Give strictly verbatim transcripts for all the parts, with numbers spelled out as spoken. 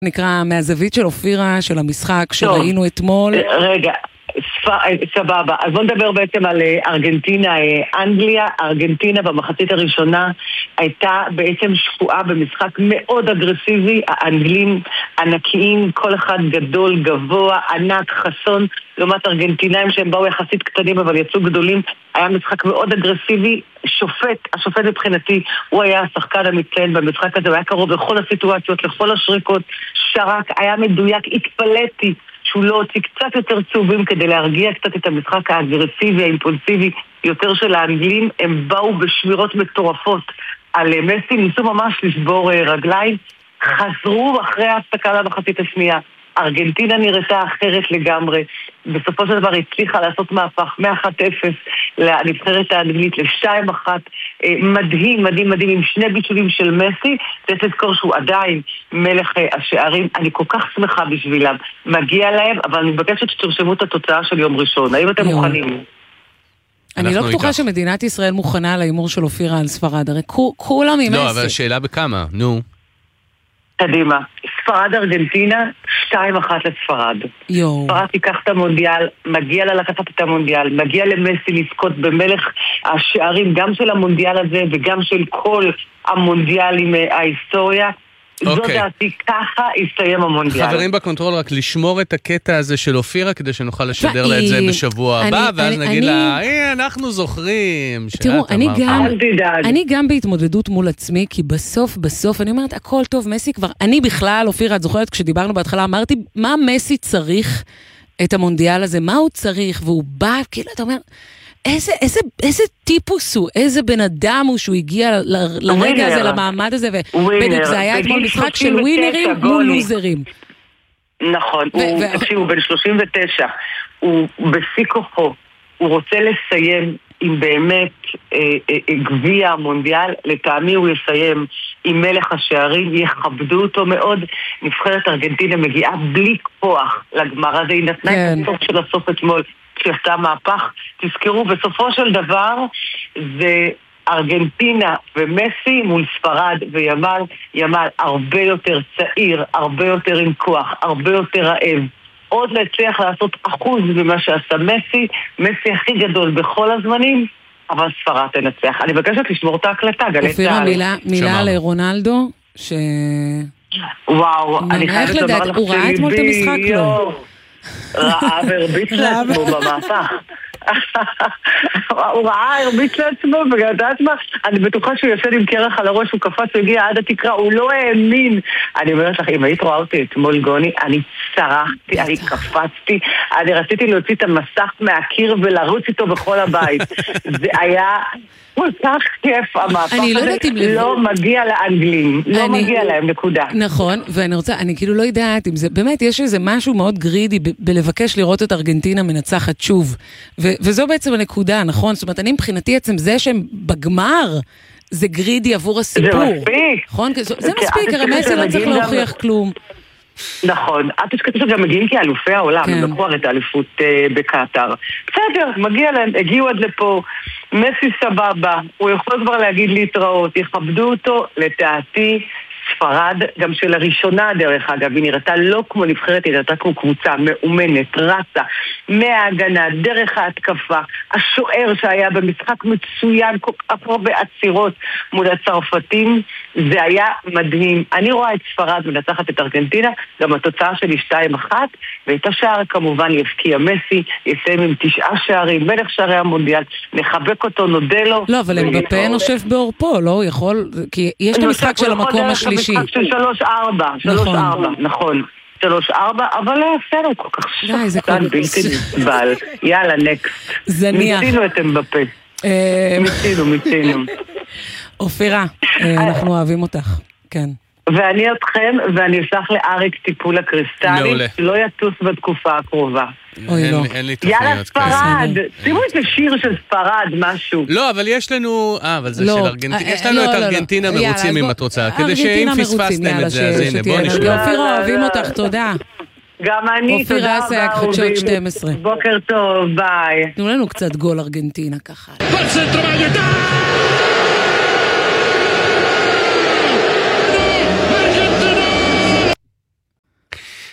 נקרא מהזווית של אופירה, של המשחק שראינו אתמול. רגע, סבבה. אז בוא נדבר בעצם על ארגנטינה, אנגליה. ארגנטינה במחצית הראשונה הייתה בעצם שפועה במשחק מאוד אגרסיבי. האנגלים ענקיים, כל אחד גדול, גבוה, ענק, חסון, לעומת ארגנטינאים שהם באו יחסית קטנים אבל יצאו גדולים. היה משחק מאוד אגרסיבי. שופט, השופט מבחינתי, הוא היה השחקן המצטיין במשחק הזה, הוא היה קרוב לכל הסיטואציות, לכל השריקות, שרק, היה מדויק, התפלאתי שהוא לא הוציא קצת יותר צהובים כדי להרגיע קצת את המשחק האגרסיבי, האימפולסיבי יותר של האנגלים. הם באו בשמירות מטורפות על מסי, ניסו ממש לשבור רגליים, חזרו אחרי ההפסקה למחצית השנייה. ארגנטינה נראתה אחרת לגמרי, בסופו של דבר הצליחה לעשות מהפך מ-אחת אפס לנבחרת האנגלית ל-שתיים אחת, מדהים, מדהים, מדהים, עם שני בישולים של מסי. צריך לזכור שהוא עדיין מלך השערים, אני כל כך שמחה בשבילם, מגיע להם, אבל אני מבקשת שתרשמו את התוצאה של יום ראשון. האם אתם מוכנים? אני לא בטוחה שמדינת ישראל מוכנה על האימור של אופירה על ספרד, הרי כולם עם מסי. לא, אבל השאלה בכמה, נו. קדימה, ספרד ארגנטינה, שתיים אחת לספרד. יו. ספרד תיקח את המונדיאל, מגיע לה לקחת את המונדיאל, מגיע למסי לזכות במלך השערים, גם של המונדיאל הזה וגם של כל המונדיאלים ההיסטוריה. זו דעתי, ככה יסתיים המונדיאל. חברים בקונטרול, רק לשמור את הקטע הזה של אופירה, כדי שנוכל לשדר לה את זה בשבוע הבא, ואז נגיד לה, אה, אנחנו זוכרים. תראו, אני גם בהתמודדות מול עצמי, כי בסוף, בסוף, אני אומרת, הכל טוב, מסי כבר, אני בכלל, אופירה, את זוכרת, כשדיברנו בהתחלה, אמרתי, מה מסי צריך את המונדיאל הזה? מה הוא צריך? והוא בא, כאילו, אתה אומר, איזה, איזה, איזה טיפוס הוא, איזה בן אדם הוא שהוא הגיע ל, לרגע הזה, למעמד הזה, ובדיוק זה היה אתמול משחק של ווינרים מול לוזרים. נכון, הוא בן שלושים ותשע, הוא בשיא כוחו, הוא רוצה לסיים עם באמת גביע המונדיאל, לטעמי הוא יסיים עם מלך השערים, יכבדו אותו מאוד. נבחרת ארגנטינה מגיעה בלי כוח לגמר הזה, היא נתנה את הסוף של הסוף אתמול, שעשתה מהפך. תזכרו, בסופו של דבר זה ארגנטינה ומסי מול ספרד וימל. ימל הרבה יותר צעיר, הרבה יותר עם כוח, הרבה יותר רעב, עוד להצליח לעשות אחוז במה שעשה מסי. מסי הכי גדול בכל הזמנים, אבל ספרד תנצח. אני מבקשת לשמור את ההקלטה, גלי צהל. אופירה, מילה, מילה לרונלדו, ש... וואו, אני חייבת לומר לך הוא ראה אתמול את המשחק לו. ראה והרביץ לעצמו במהפך. הוא ראה, הרביץ לעצמו וגדעת מה, אני בטוחה שהוא יושב עם קרח על הראש, הוא קפץ והגיע עד התקרה, הוא לא האמין. אני אומרת לך, אם היית רואה אותי אתמול גוני, אני צרחתי, אני קפצתי, אני רציתי להוציא את המסך מהקיר ולרוץ איתו בכל הבית. זה היה כל כך כיף, המהפך הזה לא מגיע לאנגלים, לא מגיע להם, נקודה. נכון, ואני רוצה, אני כאילו לא יודעת אם זה, באמת יש איזה משהו מאוד גרידי בלבקש לראות את ארגנטינה מנצחת שוב, וזו בעצם הנקודה, נכון? זאת אומרת, אני מבחינתי עצם זה שהם בגמר, זה גרידי עבור הסיפור. זה מספיק. נכון? זה מספיק, הרי מסי לא צריך להוכיח כלום. נכון, את תשכחו שגם מגיעים כאלופי העולם, הם לקחו את האליפות בקטר. בסדר, מגיע להם, הגיעו עד לפה, מסי סבבה, הוא יכול כבר להגיד להתראות, יכבדו אותו, לדעתי ספרד, גם של הראשונה דרך אגב, היא נראתה לא כמו נבחרת, היא נראתה כמו קבוצה מאומנת, רצה, מההגנה, דרך ההתקפה, השוער שהיה במשחק מצוין, כל כך הרבה עצירות מול הצרפתים, זה היה מדהים. אני רואה את ספרד מנצחת את ארגנטינה, גם התוצאה שלי שתיים אחת, ואת השער כמובן יפקיע מסי, יסיים עם תשעה שערים, מלך שערי המונדיאל, נחבק אותו, נודה לו. לא, אבל אמבפה נושב באורפו, לא? הוא יכול, כי יש את המשחק של המקום השלישי. המשחק של שלוש ארבע, שלוש ארבע, נכון. שלוש ארבע, אבל לא יפה לו כל כך שחקן בלתי נסבל. יאללה, נקסט. זניח. מיצינו את אמבפה. מיצינו, מיצינו. אופירה, אנחנו אוהבים אותך. כן. ואני אתכם, ואני אשלח לאריק טיפול הקריסטלי, לא יטוס בתקופה הקרובה. אוי לא. יאללה ספרד, שימו את השיר של ספרד, משהו. לא, אבל יש לנו, אה, אבל זה של ארגנטינה, יש לנו את ארגנטינה מרוצים אם את רוצה, כדי שאם פספסתם את זה, אז הנה, בוא נשמע. אופירה, אוהבים אותך, תודה. גם אני, תודה רבה. אופירה אסייג, חדשות שתים עשרה. בוקר טוב, ביי. תנו לנו קצת גול ארגנטינה ככה.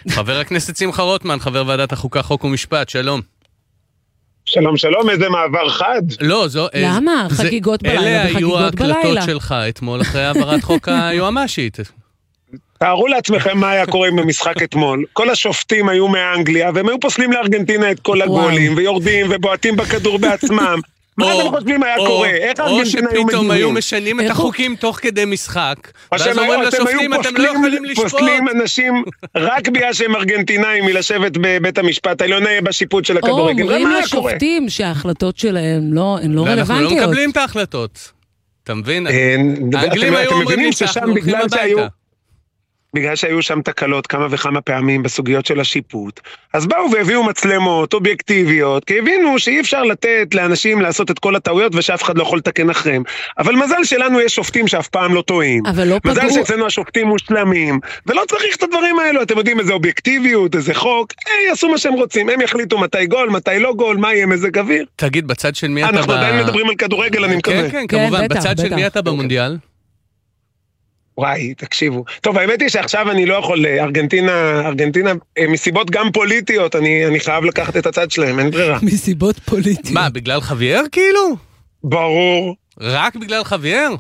חבר הכנסת שמחה רוטמן, חבר ועדת החוקה, חוק ומשפט, שלום. שלום, שלום, איזה מעבר חד. לא, זו... למה? חגיגות בלילה וחגיגות בלילה. אלה היו ההקלטות שלך אתמול אחרי העברת חוק היועמ"שית. תארו לעצמכם מה היה קורה במשחק אתמול. כל השופטים היו מאנגליה, והם היו פוסלים לארגנטינה את כל הגולים, ויורדים ובועטים בכדור בעצמם. מה אתם חושבים היה קורה? איך ארגנטינה היו מגיבים? או שפתאום היו משנים את החוקים תוך כדי משחק, ואז אומרים לשופטים, אתם לא יכולים לשפוט. פוסלים אנשים רק בגלל שהם ארגנטינאים מלשבת בבית המשפט העליון בשיפוט של הכדורגל. או אומרים לשופטים שההחלטות שלהם הן לא רלוונטיות. ואנחנו לא מקבלים את ההחלטות. אתה מבין? האנגלים היו אומרים שאנחנו הולכים הביתה. בגלל שהיו שם תקלות כמה וכמה פעמים בסוגיות של השיפוט, אז באו והביאו מצלמות אובייקטיביות, כי הבינו שאי אפשר לתת לאנשים לעשות את כל הטעויות ושאף אחד לא יכול לתקן אחריהם. אבל מזל שלנו יש שופטים שאף פעם לא טועים. לא מזל פגעו... שאצלנו השופטים מושלמים, ולא צריך את הדברים האלו. אתם יודעים איזה אובייקטיביות, איזה חוק, היי, יעשו מה שהם רוצים. הם יחליטו מתי גול, מתי לא גול, מה יהיה מזג אוויר. תגיד, בצד של מי אתה אנחנו עדיין מדברים על כדורגל, אני מקווה. כן, כן, כמובן. בצד של מי אתה במונדיאל? וואי, תקשיבו. טוב, האמת היא שעכשיו אני לא יכול, ארגנטינה, ארגנטינה, מסיבות גם פוליטיות, אני, אני חייב לקחת את הצד שלהם, אין ברירה. מסיבות פוליטיות. מה, בגלל חוויאר כאילו? ברור. רק בגלל חוויאר?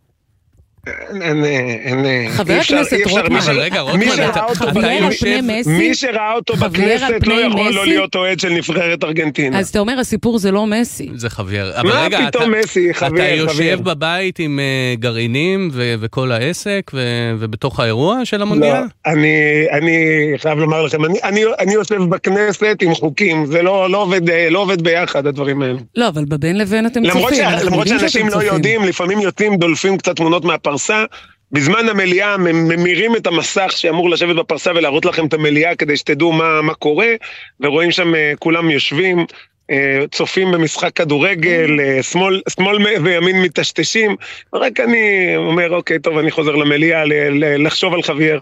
אין, אין, חבר הכנסת רוטמן, אבל רגע, רוטמן, אתה יושב... מי שראה אותו בכנסת לא יכול לא להיות אוהד של נבחרת ארגנטינה. אז אתה אומר, הסיפור זה לא מסי. זה חוויאר. מה פתאום מסי, חוויאר, חוויאר. אתה יושב בבית עם גרעינים וכל העסק, ובתוך האירוע של המונדיאל? לא, אני חייב לומר לכם, אני יושב בכנסת עם חוקים, זה לא עובד ביחד, הדברים האלה. לא, אבל בבין לבין אתם צופים. למרות שאנשים לא יודעים, לפעמים יוצאים, דולפים קצת תמונות מהפרסה, בזמן המליאה ממירים את המסך שאמור לשבת בפרסה ולהראות לכם את המליאה כדי שתדעו מה, מה קורה, ורואים שם כולם יושבים, צופים במשחק כדורגל, שמאל, שמאל וימין מתשתשים, רק אני אומר, אוקיי, טוב, אני חוזר למליאה לחשוב על חווייר.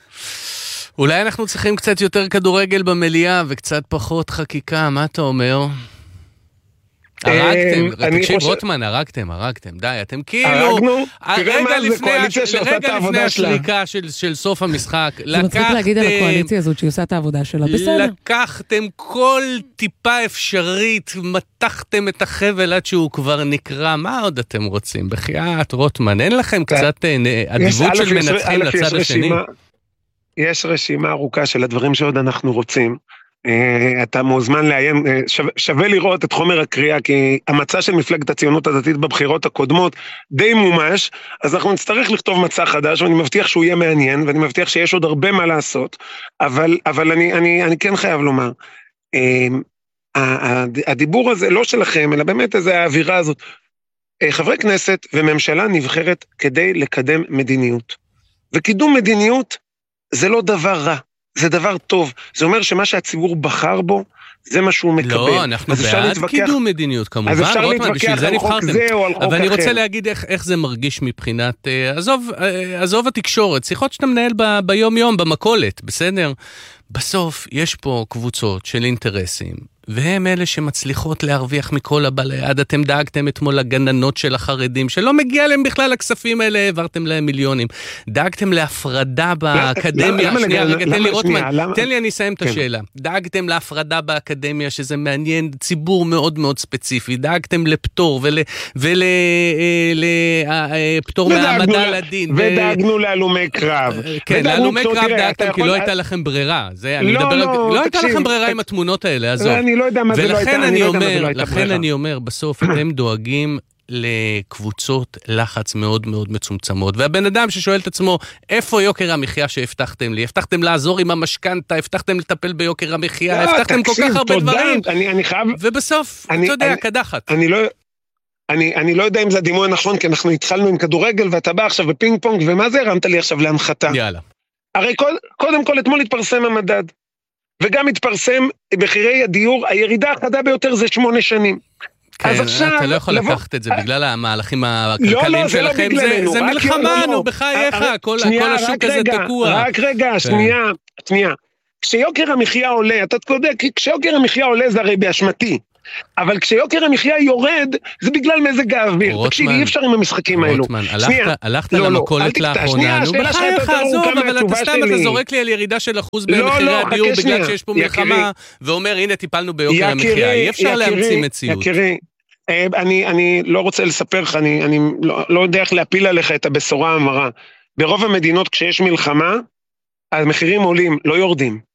אולי אנחנו צריכים קצת יותר כדורגל במליאה וקצת פחות חקיקה, מה אתה אומר? הרגתם, תקשיב רוטמן, הרגתם, הרגתם, די, אתם כאילו... הרגנו? תראה מה זה קואליציה שעושה את העבודה שלה. רגע לפני השריקה של סוף המשחק, זה מצחיק להגיד על הקואליציה הזאת שהיא עושה את העבודה שלה, בסדר. לקחתם כל טיפה אפשרית, מתחתם את החבל עד שהוא כבר נקרא, מה עוד אתם רוצים? בחייאת רוטמן, אין לכם קצת אדיבות של מנצחים לצד השני? יש רשימה ארוכה של הדברים שעוד אנחנו רוצים. אתה מוזמן לעיין, שווה לראות את חומר הקריאה, כי המצע של מפלגת הציונות הדתית בבחירות הקודמות די מומש, אז אנחנו נצטרך לכתוב מצע חדש, ואני מבטיח שהוא יהיה מעניין, ואני מבטיח שיש עוד הרבה מה לעשות, אבל, אבל אני, אני, אני כן חייב לומר, הדיבור הזה לא שלכם, אלא באמת איזו האווירה הזאת, חברי כנסת וממשלה נבחרת כדי לקדם מדיניות, וקידום מדיניות זה לא דבר רע, זה דבר טוב, זה אומר שמה שהציבור בחר בו, זה מה שהוא מקבל. לא, אנחנו בעד קידום מדיניות כמובן. אז אפשר להתווכח על חוק זה או על חוק אחר. אבל אני רוצה להגיד איך, איך זה מרגיש מבחינת, עזוב, עזוב התקשורת, שיחות שאתה מנהל ב, ביום יום, במקולת, בסדר? בסוף יש פה קבוצות של אינטרסים, והם אלה שמצליחות להרוויח מכל הבליד. אתם דאגתם אתמול לגננות של החרדים, שלא מגיע להם בכלל הכספים האלה, העברתם להם מיליונים. דאגתם להפרדה באקדמיה, שנייה, רגע, תן לי רוטמן, תן לי אני אסיים את השאלה. דאגתם להפרדה באקדמיה, שזה מעניין ציבור מאוד מאוד ספציפי. דאגתם לפטור ולפטור מהעמדה לדין. ודאגנו להלומי קרב. כן, להלומי קרב דאגתם, כי לא הייתה לכם ברירה. לא הייתה לכם ברירה עם התמונות האלה, עזוב. לא יודע מה זה לא הייתה, אני לא יודע מה זה לא הייתה ברירה. ולכן אני אומר, בסוף אתם דואגים לקבוצות לחץ מאוד מאוד מצומצמות, והבן אדם ששואל את עצמו, איפה יוקר המחיה שהבטחתם לי? הבטחתם לעזור עם המשכנתה, הבטחתם לטפל ביוקר המחיה, הבטחתם כל כך הרבה דברים, ובסוף, אתה יודע, קדחת. אני לא... אני, אני לא יודע אם זה הדימוי הנכון, כי אנחנו התחלנו עם כדורגל, ואתה בא עכשיו בפינג פונג, ומה זה הרמת לי עכשיו להנחתה? יאללה. הרי קודם כל, אתמול התפרסם המדד. וגם מתפרסם בחירי הדיור, הירידה החדה ביותר זה שמונה שנים. כן, אתה לא יכול לקחת את זה בגלל המהלכים הכלכליים שלכם, זה מלחמה, נו, בחייך, כל השוק הזה תקוע. רק רגע, שנייה, שנייה. כשיוקר המחיה עולה, אתה יודע, כשיוקר המחיה עולה זה הרי באשמתי. אבל כשיוקר המחיה יורד, זה בגלל מזג האוויר. תקשיב, אי אפשר עם המשחקים האלו. רוטמן, הלכת למכולת לאחרונה, נו בחייך, עזוב, אבל אתה סתם, אתה זורק לי על ירידה של אחוז במחירי הדיור, בגלל שיש פה מלחמה, ואומר, הנה, טיפלנו ביוקר המחיה. אי אפשר להמציא מציאות. אני, אני לא רוצה לספר לך, אני, אני לא, לא יודע איך להפיל עליך את הבשורה המרה. ברוב המדינות כשיש מלחמה, המחירים עולים, לא יורדים.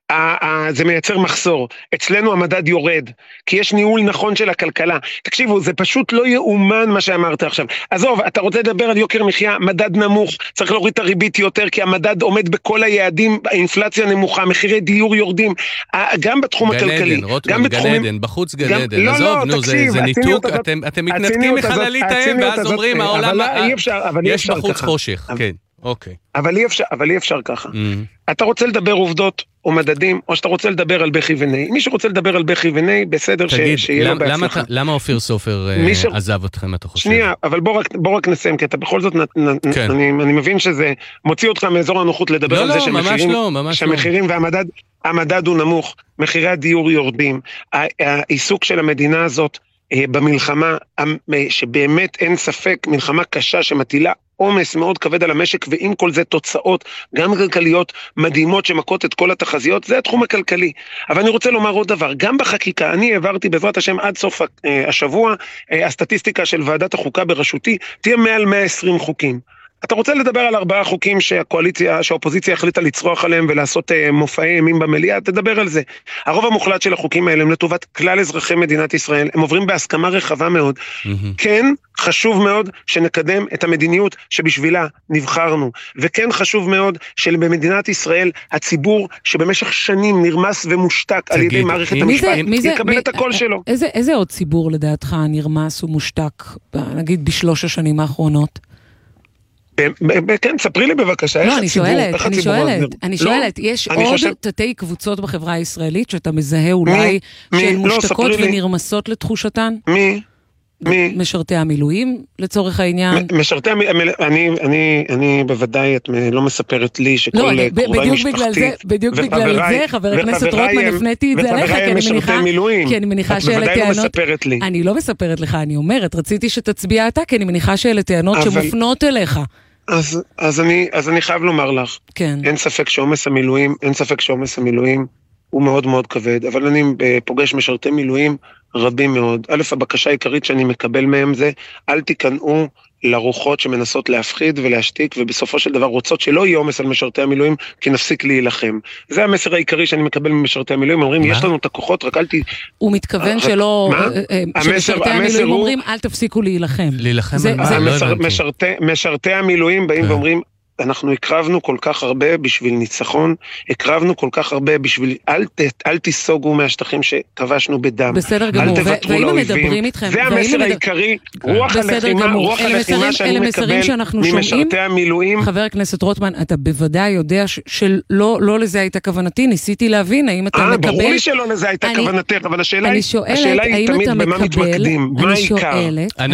זה מייצר מחסור. אצלנו המדד יורד, כי יש ניהול נכון של הכלכלה. תקשיבו, זה פשוט לא יאומן מה שאמרת עכשיו. עזוב, אתה רוצה לדבר על יוקר מחיה, מדד נמוך, צריך להוריד את הריבית יותר, כי המדד עומד בכל היעדים, האינפלציה נמוכה, מחירי דיור יורדים, גם בתחום הכלכלי. רוטמן, גן עדן, בחוץ גן עדן. עזוב, נו, זה ניתוק, אתם מתנתקים מחללית ההם, ואז אומרים, העולם, יש בחוץ חושך, כן. אוקיי. אבל אי אפשר, אבל אי אפשר ככה. אתה רוצה לדבר עובדות או מדדים, או שאתה רוצה לדבר על בכי וני. מי שרוצה לדבר על בכי וני, בסדר שיהיה לו בהצלחה. למה אופיר סופר עזב אתכם, אתה חושב? שנייה, אבל בוא רק נסיים, כי אתה בכל זאת, אני מבין שזה מוציא אותך מאזור הנוחות לדבר על זה שהמחירים והמדד הוא נמוך, מחירי הדיור יורדים, העיסוק של המדינה הזאת במלחמה, שבאמת אין ספק, מלחמה קשה שמטילה עומס מאוד כבד על המשק, ועם כל זה תוצאות גם כלכליות מדהימות שמכות את כל התחזיות, זה התחום הכלכלי. אבל אני רוצה לומר עוד דבר, גם בחקיקה, אני העברתי בעזרת השם עד סוף השבוע, הסטטיסטיקה של ועדת החוקה בראשותי, תהיה מעל מאה ועשרים חוקים. אתה רוצה לדבר על ארבעה חוקים שהקואליציה, שהאופוזיציה החליטה לצרוח עליהם ולעשות אה, מופעי ימים במליאה, תדבר על זה. הרוב המוחלט של החוקים האלה הם לטובת כלל אזרחי מדינת ישראל, הם עוברים בהסכמה רחבה מאוד. Mm-hmm. כן, חשוב מאוד שנקדם את המדיניות שבשבילה נבחרנו, וכן חשוב מאוד שבמדינת ישראל הציבור שבמשך שנים נרמס ומושתק תגיד, על ידי מערכת המשפט, יקבל את הקול שלו. איזה, איזה עוד ציבור לדעתך נרמס ומושתק, נגיד בשלוש השנים האחרונות? כן, ספרי לי בבקשה, איך הציבור, איך הציבור עזר? אני שואלת, יש עוד תתי קבוצות בחברה הישראלית שאתה מזהה אולי שהן מושתקות ונרמסות לתחושתן? מי? מי? משרתי המילואים, לצורך העניין. משרתי המילואים, אני, אני, אני בוודאי, את לא מספרת לי שכל קרובי משפחתי, בדיוק בגלל זה, חבר הכנסת רוטמן, הפניתי את זה עליך, כי אני מניחה שאלה טענות, אני לא מספרת לך, אני אומרת, רציתי שתצביע אתה, כי אני מניחה שאלה טענות שמופנות אליך. אז, אז אני, אז אני חייב לומר לך, כן. אין ספק שעומס המילואים, אין ספק שעומס המילואים הוא מאוד מאוד כבד, אבל אני פוגש משרתי מילואים רבים מאוד. א', הבקשה העיקרית שאני מקבל מהם זה, אל תיכנעו לרוחות שמנסות להפחיד ולהשתיק, ובסופו של דבר רוצות שלא יהיה עומס על משרתי המילואים, כי נפסיק להילחם. זה המסר העיקרי שאני מקבל ממשרתי המילואים, אומרים, יש לנו את הכוחות, רק אל ת... הוא מתכוון שלא... שמשרתי המילואים אומרים, אל תפסיקו להילחם. להילחם על מה? משרתי המילואים באים ואומרים, אנחנו הקרבנו כל כך הרבה בשביל ניצחון, הקרבנו כל כך הרבה בשביל, אל, אל תיסוגו מהשטחים שכבשנו בדם. בסדר גמור, והאם מדברים איתכם? זה המסר העיקרי, רוח הלחימה, רוח הלחימה שאני מקבל ממשרתי המילואים. חבר הכנסת רוטמן, אתה בוודאי יודע שלא לא לזה הייתה כוונתי, ניסיתי להבין, האם אתה מקבל... ברור לי שלא לזה הייתה כוונתך, אבל השאלה היא תמיד במה מתמקדים, מה העיקר?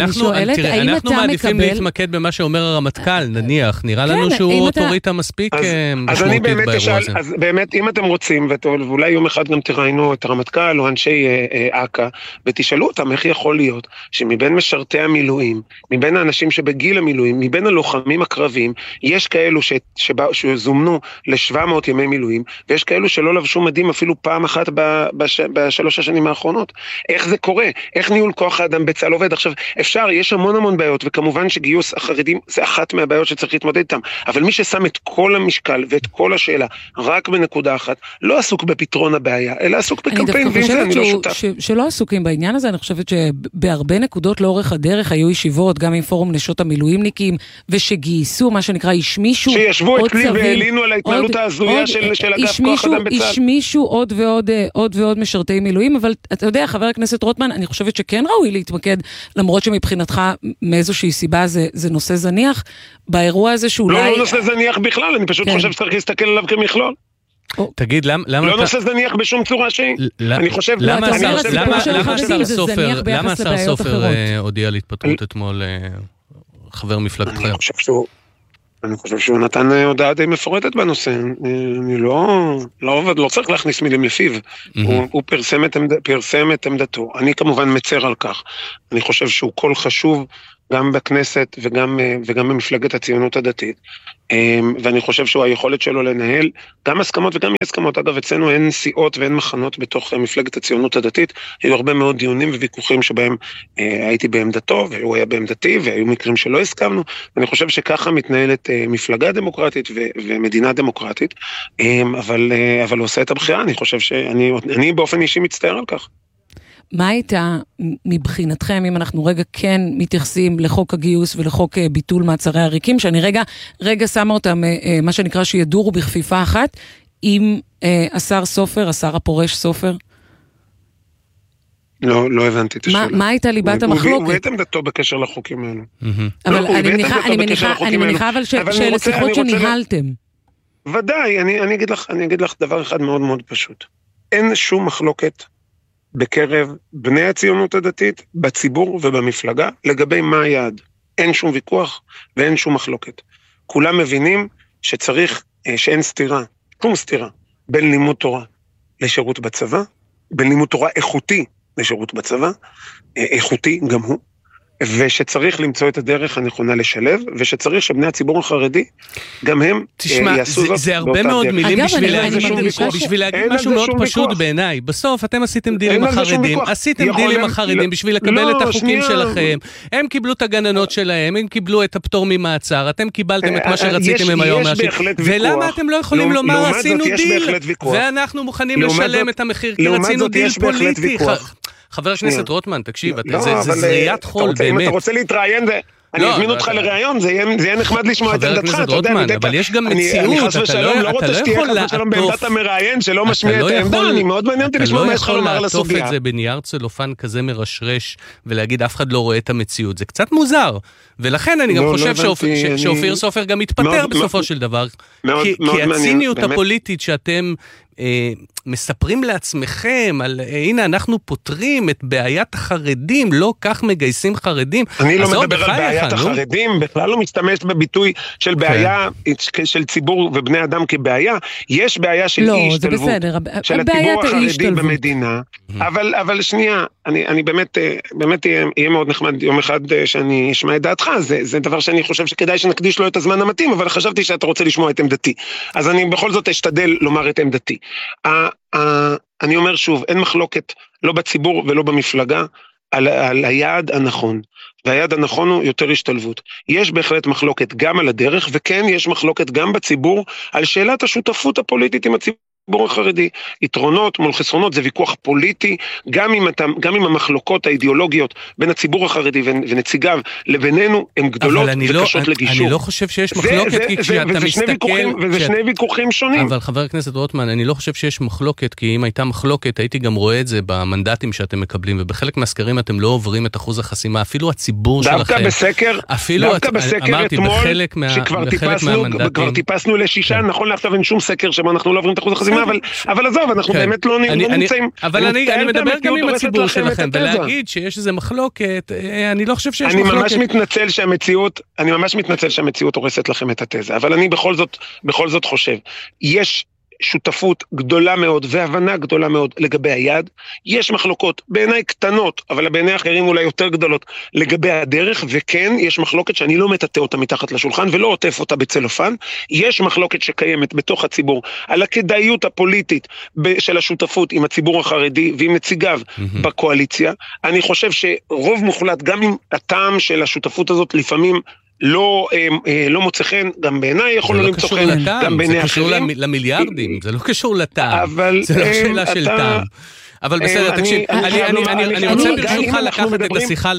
אנחנו מעדיפים להתמקד במה שאומר הרמטכ"ל, נניח, נראה לנו שהוא אוטוריטה מספיק משמעותית באירוע הזה. אז באמת, אם אתם רוצים, ואולי יום אחד גם תראיינו את הרמטכ"ל או אנשי אכ"א, ותשאלו אותם איך יכול להיות שמבין משרתי המילואים, מבין האנשים שבגיל המילואים, מבין הלוחמים הקרבים, יש כאלו שזומנו ל-שבע מאות ימי מילואים, ויש כאלו שלא לבשו מדים אפילו פעם אחת בשלוש השנים האחרונות. איך זה קורה? איך ניהול כוח האדם בצה"ל עובד? עכשיו, אפשר, יש המון המון בעיות, וכמובן שגיוס החרדים זה אחת מהבעיות שצריך להתמודד איתם. אבל מי ששם את כל המשקל ואת כל השאלה רק בנקודה אחת, לא עסוק בפתרון הבעיה, אלא עסוק בקמפיין, ועם זה אני לא שותף. ש- שלא עסוקים בעניין הזה, אני חושבת שבהרבה נקודות לאורך הדרך היו ישיבות, גם עם פורום נשות המילואימניקים, ושגייסו, מה שנקרא, השמישו שישבו אצלי והעלינו על ההתנהלות ההזויה של, של אגף כוח אדם בצה"ל. השמישו עוד ועוד, עוד ועוד משרתי מילואים, אבל אתה יודע, חבר הכנסת רוטמן, אני חושבת שכן ראוי להתמקד, למרות שמבחינתך מאיזושהי סיבה זה, זה נושא זניח, באירוע הזה שאולי... לא, לא נושא זניח בכלל, אני פשוט חושב שצריך להסתכל עליו כמכלול. תגיד, למה אתה... לא נושא זניח בשום צורה שהיא. אני חושב... למה השר סופר הודיע להתפטרות אתמול חבר מפלגתך? אני חושב שהוא... אני חושב שהוא נתן הודעה די מפורטת בנושא, אני לא, לא, לא צריך להכניס מילים לפיו, mm-hmm. הוא, הוא פרסם את, עמד, פרסם את עמדתו, אני כמובן מצר על כך, אני חושב שהוא קול חשוב גם בכנסת וגם, וגם במפלגת הציונות הדתית, ואני חושב שהוא היכולת שלו לנהל גם הסכמות וגם אי הסכמות, אגב אצלנו אין סיעות ואין מחנות בתוך מפלגת הציונות הדתית, היו הרבה מאוד דיונים וויכוחים שבהם הייתי בעמדתו והוא היה בעמדתי והיו מקרים שלא הסכמנו, ואני חושב שככה מתנהלת מפלגה דמוקרטית ו- ומדינה דמוקרטית, אבל, אבל הוא עושה את הבחירה, אני חושב שאני אני באופן אישי מצטער על כך. מה הייתה מבחינתכם, אם אנחנו רגע כן מתייחסים לחוק הגיוס ולחוק ביטול מעצרי עריקים, שאני רגע, רגע שמה אותם, מה שנקרא שידורו בכפיפה אחת, עם השר סופר, השר הפורש סופר? לא, לא הבנתי את השאלה. מה הייתה ליבת המחלוקת? הוא הביא את עמדתו בקשר לחוקים האלו. אבל אני מניחה אבל שאלה שיחות שניהלתם. ודאי, אני אגיד לך דבר אחד מאוד מאוד פשוט. אין שום מחלוקת בקרב בני הציונות הדתית, בציבור ובמפלגה, לגבי מה היעד. אין שום ויכוח ואין שום מחלוקת. כולם מבינים שצריך, שאין סתירה, שום סתירה, בין לימוד תורה לשירות בצבא, בין לימוד תורה איכותי לשירות בצבא, איכותי גם הוא, ושצריך למצוא את הדרך הנכונה לשלב, ושצריך שבני הציבור החרדי, גם הם תשמע, יעשו זאת. זה הרבה מאוד מילים בשביל להגיד משהו מאוד פשוט בעיניי. בסוף אתם עשיתם דיל עם החרדים, עשיתם דיל עם החרדים בשביל לקבל את החוקים שלכם, הם קיבלו את הגננות שלהם, הם קיבלו את הפטור ממעצר, אתם קיבלתם את מה שרציתם עם היום מהשיר. ולמה אתם לא יכולים לומר, עשינו דיל, ואנחנו מוכנים לשלם את המחיר, כי רצינו דיל פוליטי. חבר הכנסת רוטמן, תקשיב, זה זריית חול, באמת. אם אתה רוצה להתראיין, אני אזמין אותך לראיון, זה יהיה נחמד לשמוע את עמדתך. חבר הכנסת רוטמן, אבל יש גם מציאות, אתה לא רוצה שתהיה חס ושלום בעמדת המראיין, שלא משמיע את העמדה, אני מאוד מעניין אותי לשמוע מה יש לך לומר על הסוגיה. אתה לא יכול לעטוף את זה בנייר צלופן כזה מרשרש, ולהגיד אף אחד לא רואה את המציאות, זה קצת מוזר, ולכן אני גם חושב שאופיר סופר גם מתפטר בסופו של דבר, כי הציניות הפוליטית שאתם מספרים לעצמכם על, הנה אנחנו פותרים את בעיית החרדים, לא כך מגייסים חרדים. אני לא מדבר על בעיית החרדים, בכלל לא משתמש בביטוי של בעיה, של ציבור ובני אדם כבעיה. יש בעיה של אי השתלבות, של הציבור החרדי במדינה, אבל שנייה, אני באמת, באמת יהיה מאוד נחמד יום אחד שאני אשמע את דעתך, זה דבר שאני חושב שכדאי שנקדיש לו את הזמן המתאים, אבל חשבתי שאתה רוצה לשמוע את עמדתי. אז אני בכל זאת אשתדל לומר את עמדתי. אני אומר שוב, אין מחלוקת לא בציבור ולא במפלגה על, על היעד הנכון, והיעד הנכון הוא יותר השתלבות. יש בהחלט מחלוקת גם על הדרך, וכן יש מחלוקת גם בציבור על שאלת השותפות הפוליטית עם הציבור. ציבור החרדי, יתרונות מול חסרונות, זה ויכוח פוליטי, גם עם, גם עם המחלוקות האידיאולוגיות בין הציבור החרדי ונציגיו לבינינו, הן גדולות וקשות לא, לגישור. אני לא חושב שיש מחלוקת, זה, כי זה, כשאתה וזה מסתכל... שני ויכוחים, וזה שני ויכוחים שונים. אבל חבר הכנסת רוטמן, אני לא חושב שיש מחלוקת, כי אם הייתה מחלוקת, הייתי גם רואה את זה במנדטים שאתם מקבלים, ובחלק מהסקרים אתם לא עוברים את אחוז החסימה, אפילו הציבור שלכם. דווקא בסקר, דווקא בסקר אתמול, שכבר טיפסנו לשישה, נכון לעכשיו אין שום סקר שבו אנחנו לא עוברים את אחוז החסימה, אבל, אבל עזוב, אנחנו כן. באמת לא, אני, לא אני, נמצאים... אבל אני, אני מדבר גם עם הציבור שלכם, ולהגיד שיש איזה מחלוקת, אני לא חושב שיש אני מחלוקת. ממש מתנצל שהמציאות, אני ממש מתנצל שהמציאות הורסת לכם את התזה, אבל אני בכל זאת, בכל זאת חושב, יש שותפות גדולה מאוד והבנה גדולה מאוד לגבי היעד, יש מחלוקות בעיניי קטנות, אבל בעיני אחרים אולי יותר גדולות לגבי הדרך, וכן יש מחלוקת שאני לא מטאטא אותה מתחת לשולחן ולא עוטף אותה בצלופן, יש מחלוקת שקיימת בתוך הציבור על הכדאיות הפוליטית של השותפות עם הציבור החרדי ועם נציגיו mm-hmm. בקואליציה, אני חושב שרוב מוחלט גם עם הטעם של השותפות הזאת לפעמים לא, לא מוצא חן, גם בעיניי יכולנו למצוא חן, גם בעיני אחרים. זה קשור למיליארדים, זה לא קשור לטעם, זה לא שאלה של טעם. אבל בסדר, תקשיב, אני רוצה ברשותך לקחת את השיחה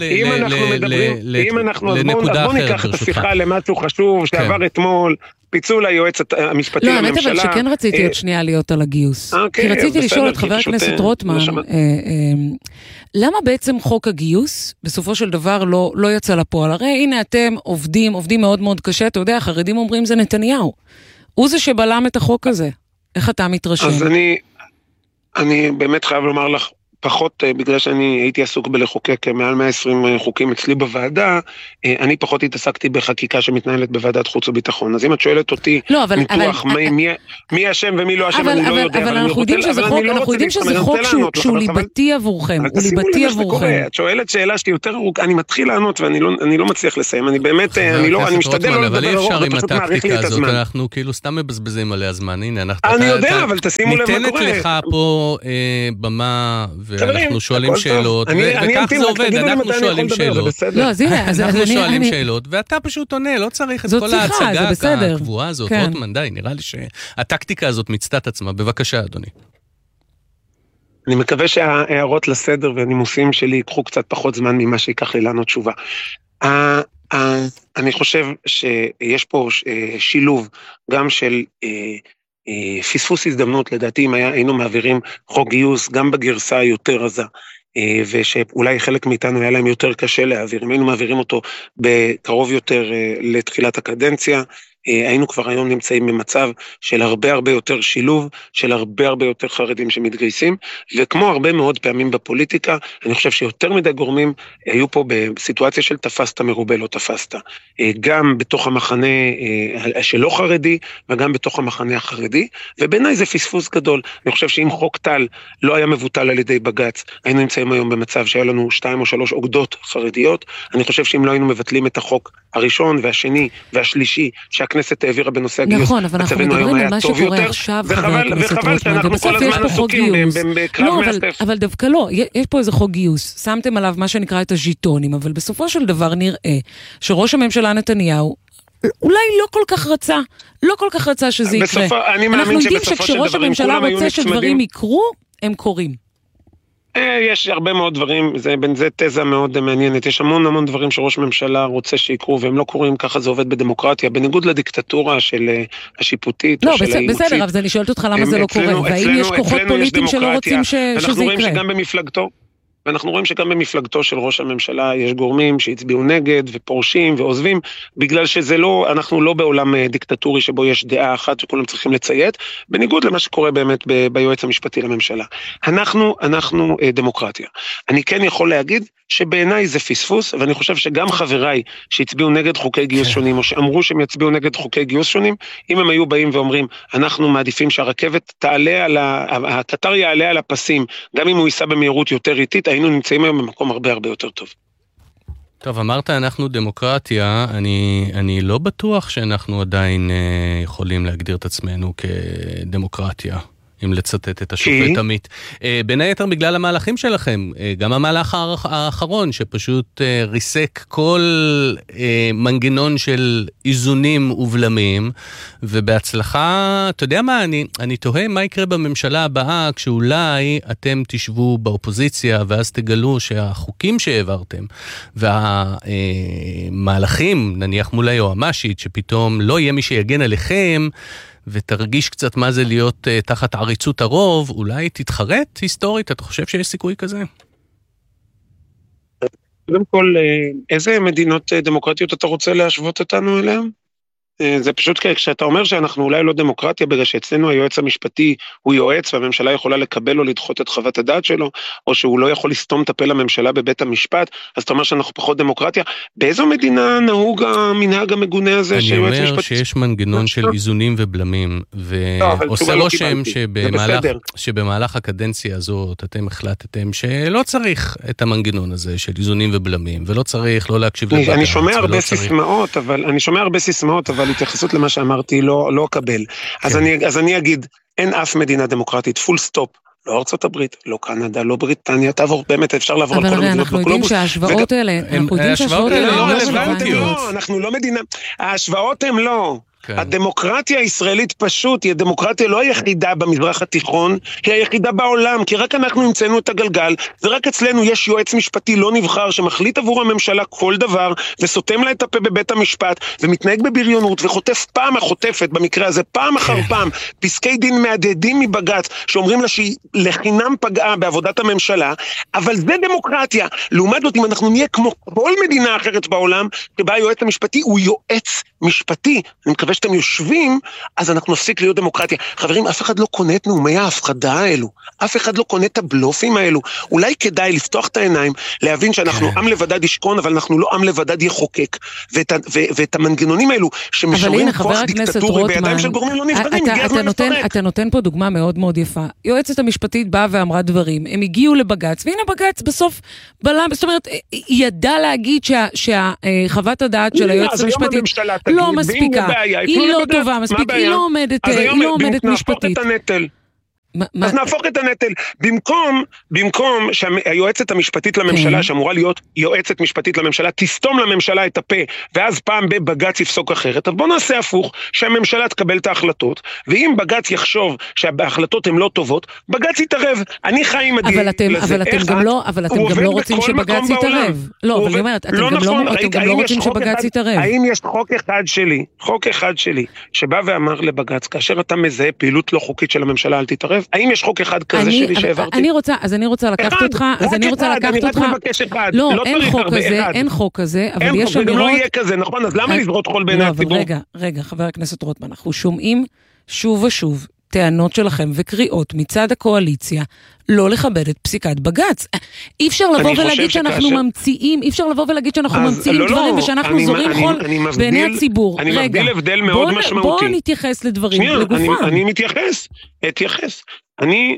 לנקודה אחרת. בוא ניקח את השיחה למשהו חשוב שעבר אתמול, פיצול היועץ המשפטי לממשלה. לא, האמת אבל שכן רציתי עוד שנייה להיות על הגיוס. כי רציתי לשאול את חבר הכנסת רוטמן, למה בעצם חוק הגיוס בסופו של דבר לא יצא לפועל? הרי הנה אתם עובדים, עובדים מאוד מאוד קשה, אתה יודע, החרדים אומרים זה נתניהו. הוא זה שבלם את החוק הזה. איך אתה מתרשם? אז אני... אני באמת חייב לומר לך, פחות, בגלל שאני הייתי עסוק בלחוקק מעל מאה ועשרים חוקים אצלי בוועדה, אני פחות התעסקתי בחקיקה שמתנהלת בוועדת חוץ וביטחון. אז אם את שואלת אותי, לא, אבל, ניתוח אבל, מי, מי, מי אשם ומי לא אשם, אני אבל, לא יודע. אבל אנחנו יודעים שזה חוק, אנחנו יודעים שזה חוק שהוא, שהוא ליבתי עבורכם, הוא ליבתי עבורכם. את שואלת שאלה שהיא יותר ארוכה, אני מתחיל לענות ואני לא, אני לא מצליח לסיים, אני באמת, אני לא, אני משתדל לא לדבר ארוך, ופשוט מעריך לי את הזמן. אנחנו כאילו סתם מבזבזים עליה זמן, הנה, אנחנו... אני יודע, אבל תשימו לב מה קורה. ניתנת לך פה במה, ואנחנו שואלים שאלות, וכך זה עובד, אנחנו שואלים שאלות. אנחנו שואלים שאלות, ואתה פשוט עונה, לא צריך את כל ההצגה הקבועה הזאת. רוטמן, די, נראה לי שהטקטיקה הזאת מצטת עצמה. בבקשה, אדוני. אני מקווה שההערות לסדר והנימוסים שלי ייקחו קצת פחות זמן ממה שיקח לי לענות תשובה. אני חושב שיש פה שילוב גם של פספוס הזדמנות, לדעתי אם היינו מעבירים חוק גיוס גם בגרסה היותר רזה, ושאולי חלק מאיתנו היה להם יותר קשה להעביר, אם היינו מעבירים אותו בקרוב יותר לתחילת הקדנציה, היינו כבר היום נמצאים במצב של הרבה הרבה יותר שילוב, של הרבה הרבה יותר חרדים שמתגייסים, וכמו הרבה מאוד פעמים בפוליטיקה, אני חושב שיותר מדי גורמים היו פה בסיטואציה של תפסת מרובה לא תפסת, גם בתוך המחנה שלא חרדי, וגם בתוך המחנה החרדי, ובעיניי זה פספוס גדול. אני חושב שאם חוק טל לא היה מבוטל על ידי בג"ץ, היינו נמצאים היום במצב שהיה לנו שתיים או שלוש אוגדות חרדיות. אני חושב שאם לא היינו מבטלים את החוק הראשון והשני והשלישי שהכנסת העבירה בנושא הגיוס, נכון, אבל אנחנו מדברים על מה שקורה עכשיו, וחבל, וחבל שאנחנו כל הזמן עסוקים בקרב מאסף. אבל דווקא לא, יש פה איזה חוק גיוס, שמתם עליו מה שנקרא את הז'יטונים, אבל בסופו של דבר נראה שראש הממשלה נתניהו אולי לא כל כך רצה, לא כל כך רצה שזה יקרה. אנחנו יודעים שכשראש הממשלה רוצה שדברים יקרו, הם קורים. יש הרבה מאוד דברים, זה, בין זה תזה מאוד מעניינת, יש המון המון דברים שראש ממשלה רוצה שיקרו, והם לא קורים, ככה זה עובד בדמוקרטיה, בניגוד לדיקטטורה של השיפוטית. לא, בסדר, אבל אני שואלת אותך למה זה לא קורה, והאם יש כוחות פוליטיים שלא רוצים שזה יקרה? אנחנו רואים שגם במפלגתו, ואנחנו רואים שגם במפלגתו של ראש הממשלה יש גורמים שהצביעו נגד ופורשים ועוזבים, בגלל שזה לא, אנחנו לא בעולם דיקטטורי שבו יש דעה אחת שכולם צריכים לציית, בניגוד למה שקורה באמת ב- ביועץ המשפטי לממשלה. אנחנו, אנחנו דמוקרטיה. אני כן יכול להגיד שבעיניי זה פספוס, ואני חושב שגם חבריי שהצביעו נגד חוקי גיוס שונים, או שאמרו שהם יצביעו נגד חוקי גיוס שונים, אם הם היו באים ואומרים, אנחנו מעדיפים שהרכבת תעלה על ה... הקטר יעלה על הפסים, גם אם הוא ייסע במהירות יותר איטית, היינו נמצאים היום במקום הרבה הרבה יותר טוב. טוב, אמרת אנחנו דמוקרטיה, אני, אני לא בטוח שאנחנו עדיין אה, יכולים להגדיר את עצמנו כדמוקרטיה. אם לצטט את השופט עמית. בין היתר בגלל המהלכים שלכם, גם המהלך האחרון שפשוט ריסק כל מנגנון של איזונים ובלמים, ובהצלחה, אתה יודע מה, אני, אני תוהה מה יקרה בממשלה הבאה, כשאולי אתם תשבו באופוזיציה, ואז תגלו שהחוקים שהעברתם, והמהלכים, נניח מול היועמ"שית, שפתאום לא יהיה מי שיגן עליכם, ותרגיש קצת מה זה להיות uh, תחת עריצות הרוב, אולי תתחרט היסטורית, אתה חושב שיש סיכוי כזה? קודם כל, איזה מדינות דמוקרטיות אתה רוצה להשוות אותנו אליהם? זה פשוט כשאתה אומר שאנחנו אולי לא דמוקרטיה, בגלל שאצלנו היועץ המשפטי הוא יועץ, והממשלה יכולה לקבל או לדחות את חוות הדעת שלו, או שהוא לא יכול לסתום את הפה לממשלה בבית המשפט, אז אתה אומר שאנחנו פחות דמוקרטיה. באיזו מדינה נהוג המנהג המגונה הזה? אני אומר שיש מנגנון של איזונים ובלמים, ועושה רושם שבמהלך הקדנציה הזאת אתם החלטתם שלא צריך את המנגנון הזה של איזונים ובלמים, ולא צריך לא להקשיב לבג"ץ. אני שומע הרבה סיסמאות, אבל אני שומע הרבה סיסמאות, אבל התייחסות למה שאמרתי לא, לא אקבל. אז אני, אז אני אגיד, אין אף מדינה דמוקרטית, פול סטופ, לא ארצות הברית, לא קנדה, לא בריטניה, תעבור, באמת אפשר לעבור על כל המדינות בקלובוס. אבל הרי אנחנו יודעים שההשוואות האלה, אנחנו יודעים שההשוואות האלה לא רלוונטיות. אנחנו לא מדינה, ההשוואות הן לא. הדמוקרטיה הישראלית פשוט היא הדמוקרטיה לא היחידה במזרח התיכון, היא היחידה בעולם, כי רק אנחנו נמצאנו את הגלגל, ורק אצלנו יש יועץ משפטי לא נבחר שמחליט עבור הממשלה כל דבר, וסותם לה את הפה בבית המשפט, ומתנהג בבריונות, וחוטף פעם החוטפת, במקרה הזה פעם אחר פעם, פסקי דין מהדהדים מבג"ץ, שאומרים לה שהיא לחינם פגעה בעבודת הממשלה, אבל זה דמוקרטיה. לעומת זאת, אם אנחנו נהיה כמו כל מדינה אחרת בעולם, שבה היועץ המשפטי הוא יועץ משפטי, אני מקווה ברגע שאתם יושבים, אז אנחנו נפסיק להיות דמוקרטיה. חברים, אף אחד לא קונה את נאומי ההפחדה האלו, אף אחד לא קונה את הבלופים האלו. אולי כדאי לפתוח את העיניים, להבין שאנחנו עם לבדד ישכון, אבל אנחנו לא עם לבדד יחוקק. ואת, ו, ואת המנגנונים האלו, שמשאורים כוח דיקטטורי בידיים של גורמים לא נבחרים, הגיע הזמן לפרק. אתה נותן פה דוגמה מאוד מאוד יפה. יועצת המשפטית באה ואמרה דברים, הם הגיעו לבגץ, והנה בגץ בסוף בלם, זאת אומרת, ידע להגיד שהחוות הדעת של היועצת המשפטית לא מספיקה, היא לא טובה מספיק, היא לא עומדת משפטית. אז נהפוך את הנטל. במקום, במקום שהיועצת המשפטית לממשלה, שאמורה להיות יועצת משפטית לממשלה, תסתום לממשלה את הפה, ואז פעם בבגץ יפסוק אחרת, אז בוא נעשה הפוך, שהממשלה תקבל את ההחלטות, ואם בגץ יחשוב שההחלטות הן לא טובות, בגץ יתערב. אני חי עם הדיל לזה. אבל אתם גם לא, אבל אתם גם לא רוצים שבגץ יתערב. לא, אבל אני אומרת, אתם גם לא רוצים שבגץ יתערב. האם יש חוק אחד שלי, חוק אחד שלי, שבא ואמר לבגץ, כאשר אתה מזהה פעילות לא חוקית של הממשלה, אל תתערב? האם יש חוק אחד כזה שלי שהעברתי? אני רוצה, אז אני רוצה לקחת אותך, אז אני רוצה לקחת אותך. לא, אין חוק כזה, אין חוק כזה, אבל יש אמירות. לא יהיה כזה, נכון? אז למה לזרות חול בעיני הציבור? רגע, רגע, חבר הכנסת רוטמן, אנחנו שומעים שוב ושוב טענות שלכם וקריאות מצד הקואליציה לא לכבד את פסיקת בגץ. אי אפשר לבוא ולהגיד שאנחנו ממציאים, אי אפשר לבוא ולהגיד שאנחנו ממציאים דברים ושאנחנו זורים חול בעיני הציבור. אני מבדיל הבדל מאוד משמעותי. בואו נתייחס לדברים לגופם. אני מתייחס, אתייחס. אני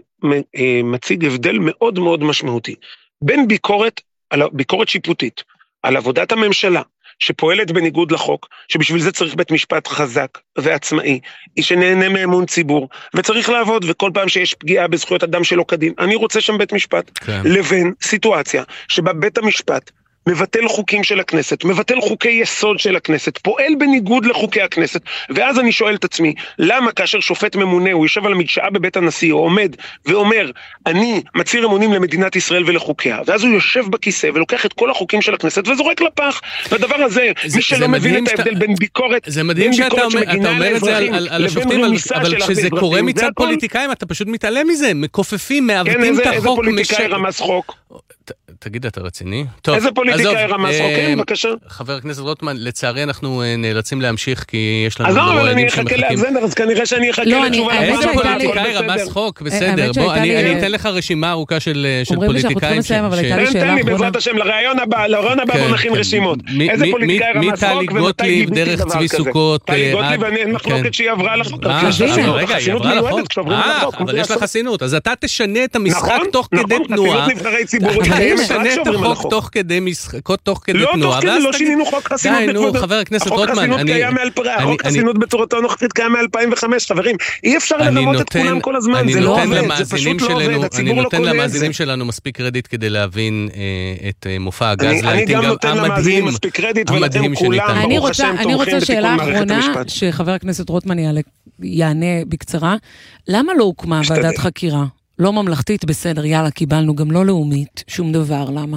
מציג הבדל מאוד מאוד משמעותי בין ביקורת, ביקורת שיפוטית על עבודת הממשלה, שפועלת בניגוד לחוק, שבשביל זה צריך בית משפט חזק ועצמאי, היא שנהנה מאמון ציבור, וצריך לעבוד, וכל פעם שיש פגיעה בזכויות אדם שלא קדים, אני רוצה שם בית משפט, כן. לבין סיטואציה שבה בית המשפט מבטל חוקים של הכנסת, מבטל חוקי יסוד של הכנסת, פועל בניגוד לחוקי הכנסת, ואז אני שואל את עצמי, למה כאשר שופט ממונה, הוא יושב על המדשאה בבית הנשיא, הוא עומד ואומר, אני מצהיר אמונים למדינת ישראל ולחוקיה, ואז הוא יושב בכיסא ולוקח את כל החוקים של הכנסת וזורק לפח, והדבר הזה, זה, מי שלא מבין את ההבדל בין ביקורת, זה מדהים שאתה אומר, אומר את זה על, על השופטים, אבל כשזה קורה מצד פוליטיקאים, אתה פשוט מתעלם מזה, מכופפים, מעוותים את החוק. איזה פוליטיקאי רמס חוק? תגיד, אתה רציני? איזה פוליטיקאי רמס חוק? כן, בבקשה. חבר הכנסת רוטמן, לצערי אנחנו נאלצים להמשיך, כי יש לנו אז לא, אבל אני אחכה לאזנדר, אז כנראה שאני אחכה לתשובה. איזה פוליטיקאי רמס חוק? בסדר, בוא, אני אתן לך רשימה ארוכה של פוליטיקאים. תן לי בעזרת השם, לרעיון הבא, לרעיון הבא בוא נכין רשימות. איזה פוליטיקאי רמס חוק ומתי גיביתי דבר כזה. טלי גוטליב, ואני מחלוקת שהיא עברה לחוק. רגע, היא עברה לחוק. אה, אבל יש לה חסינות. אז אתה תשנה את המשחק תוך כדי תנועה. משנה את החוק תוך כדי משחקות, תוך כדי תנועה. לא, תוך כדי, לא שינינו חוק חסינות. די, נו, חבר הכנסת רוטמן. החוק חסינות בצורתו הנוכחית קיים מ-אלפיים וחמש, חברים. אי אפשר לרמות את כולם כל הזמן, זה לא עובד, זה פשוט לא עובד, הציבור לא קונה את זה. אני נותן למאזינים שלנו מספיק קרדיט כדי להבין את מופע הגז אני גם נותן למאזינים מספיק קרדיט, ולכם כולם, ברוך השם, תומכים בתיקון מערכת המשפט. שחבר הכנסת רוטמן יענה בקצרה, למה לא הוקמה ועדת חקירה? לא ממלכתית, בסדר, יאללה, קיבלנו, גם לא לאומית, שום דבר, למה?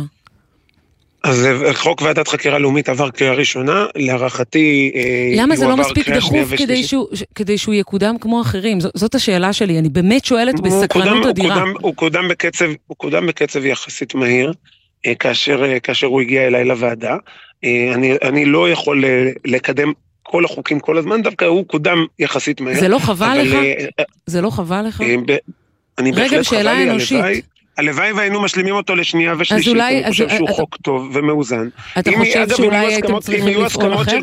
אז חוק ועדת חקירה לאומית עבר קריאה ראשונה, להערכתי... למה זה לא מספיק דחוף כדי שהוא, כדי שהוא יקודם כמו אחרים? ז, זאת השאלה שלי, אני באמת שואלת בסקרנות אדירה. הוא, הוא קודם בקצב, הוא קודם בקצב יחסית מהיר, כאשר, כאשר הוא הגיע אליי לוועדה. אני, אני לא יכול לקדם כל החוקים כל הזמן, דווקא הוא קודם יחסית מהיר. זה לא חבל לך? זה לא חבל לך? אני בהחלט חבל לי, הלוואי, הלוואי והיינו משלימים אותו לשנייה ושלישית, אני חושב שהוא חוק טוב ומאוזן. אתה חושב שאולי הייתם צריכים לפעול אחרת?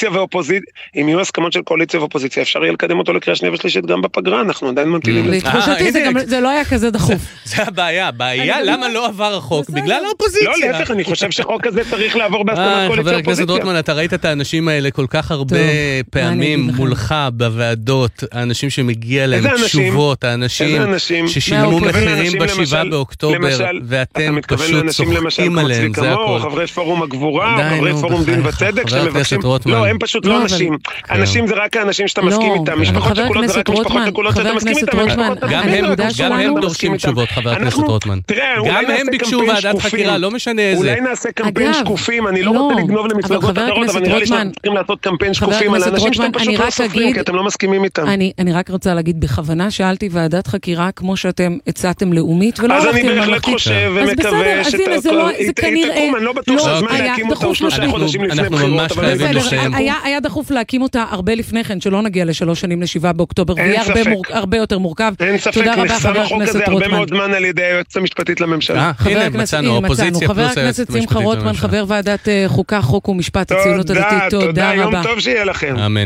אם יהיו הסכמות של קואליציה ואופוזיציה, אפשר יהיה לקדם אותו לקריאה שנייה ושלישית גם בפגרה, אנחנו עדיין ממתינים לזה. לתחושתי זה לא היה כזה דחוף. זה הבעיה, הבעיה למה לא עבר החוק? בגלל האופוזיציה. לא, להפך, אני חושב שחוק הזה צריך לעבור בהסכמת קואליציה חבר הכנסת רוטמן, אתה ראית את האנשים האלה כל כך הרבה פעמים מולך בוועדות, האנשים שמגיע להם תשובות, האנשים ששילמו מחירים בשבעה באוקטובר, ואתם פשוט צוחקים עליהם, זה הכל. חברי פורום הגבורה, חברי פורום דין וצדק, שמבקשים, לא, הם פשוט לא אנשים. אנשים זה רק האנשים שאתה מסכים איתם, משפחות שכולות זה רק משפחות שכולות שאתה מסכים איתם. גם הם דורשים תשובות, חבר הכנסת רוטמן. גם הם ביקשו ועדת חקירה, לא משנה איזה. אולי נעשה קמפיין שקופים, אני לא רוצה לגנוב למפלגות אחרות, אבל נראה לי שאנחנו צריכים לעשות קמפיין שקופים על האנשים שאתם פשוט לא סופרים, כי אתם לא מסכימים איתם. אני רק רוצה להגיד, בכוונה שאלתי ועדת חקירה כמו שאתם הצעתם לאומית, ולא אני בהחלט חושב ומקווה שתקום, אני לא בטוח שהזמן להקים אותה הוא שלושה חודשים לפני בחירות. היה דחוף להקים אותה הרבה לפני כן, שלא נגיע לשלוש שנים לשבעה באוקטובר, ויהיה הרבה יותר מורכב. אין ספק, נחסם החוק הזה הרבה מאוד זמן על ידי היועצת המשפטית לממשלה. הנה, מצאנו, אופוזיציה חבר הכנסת שמחה רוטמן, חבר ועדת חוקה, חוק ומשפט, הציונות הדתית, תודה רבה. יום טוב שיהיה לכם. אמן.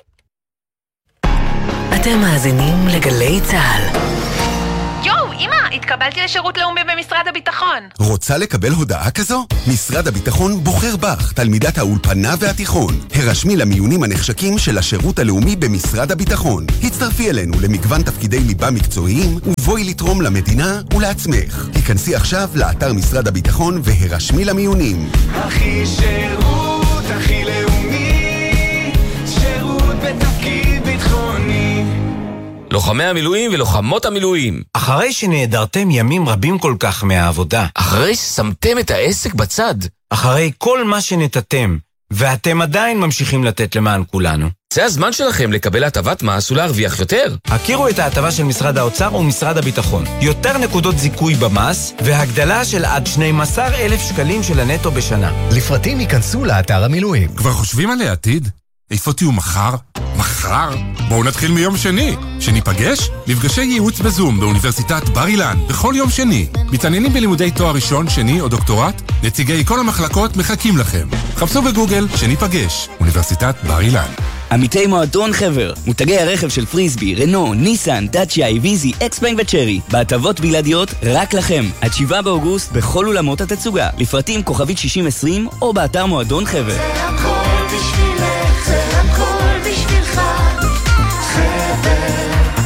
אתם מאזינים לגלי צהל. יואו, אמא, התקבלתי לשירות לאומי במשרד הביטחון. רוצה לקבל הודעה כזו? משרד הביטחון בוחר בך, תלמידת האולפנה והתיכון. הרשמי למיונים הנחשקים של השירות הלאומי במשרד הביטחון. הצטרפי אלינו למגוון תפקידי ליבה מקצועיים, ובואי לתרום למדינה ולעצמך. היכנסי עכשיו לאתר משרד הביטחון והרשמי למיונים. הכי שירות, הכי לאומי, שירות בתפקיד ביטחוני. לוחמי המילואים ולוחמות המילואים. אחרי שנעדרתם ימים רבים כל כך מהעבודה. אחרי ששמתם את העסק בצד. אחרי כל מה שנתתם, ואתם עדיין ממשיכים לתת למען כולנו. זה הזמן שלכם לקבל הטבת מס ולהרוויח יותר. הכירו את ההטבה של משרד האוצר ומשרד הביטחון. יותר נקודות זיכוי במס, והגדלה של עד שנים עשר אלף שקלים של הנטו בשנה. לפרטים ייכנסו לאתר המילואים. כבר חושבים על העתיד? איפה תהיו מחר? מחר? בואו נתחיל מיום שני. שניפגש? מפגשי ייעוץ בזום באוניברסיטת בר אילן בכל יום שני. מתעניינים בלימודי תואר ראשון, שני או דוקטורט? נציגי כל המחלקות מחכים לכם. חפשו בגוגל שניפגש. אוניברסיטת בר אילן. עמיתי מועדון חבר, מותגי הרכב של פריסבי, רנו, ניסן, דאצ'יה, איביזי, אקספנג וצ'רי, בהטבות בלעדיות רק לכם. עד שבעה באוגוסט בכל אולמות התצוגה. לפרטים כוכבית שישים עשרים או באתר מועדון חבר. זה הכל בשבילך, זה הכל בשבילך, חבר.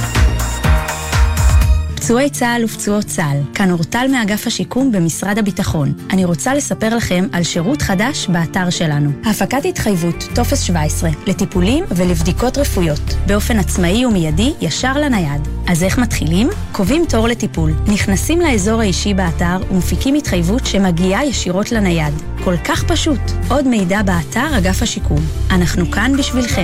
פצועי צה"ל ופצועות צה"ל, כאן אורטל מאגף השיקום במשרד הביטחון. אני רוצה לספר לכם על שירות חדש באתר שלנו. הפקת התחייבות, טופס שבע עשרה, לטיפולים ולבדיקות רפואיות, באופן עצמאי ומיידי ישר לנייד. אז איך מתחילים? קובעים תור לטיפול, נכנסים לאזור האישי באתר ומפיקים התחייבות שמגיעה ישירות לנייד. כל כך פשוט. עוד מידע באתר אגף השיקום. אנחנו כאן בשבילכם.